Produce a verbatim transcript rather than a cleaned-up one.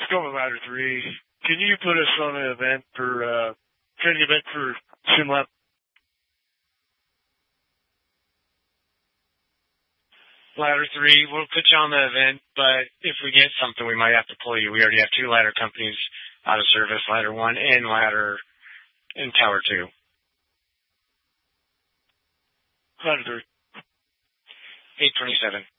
Let's go with ladder three. Can you put us on an event for, uh, training event for SimLab? Ladder three, we'll put you on the event, but if we get something, we might have to pull you. We already have two ladder companies out of service, ladder one and ladder and tower two. Ladder three. eight twenty-seven.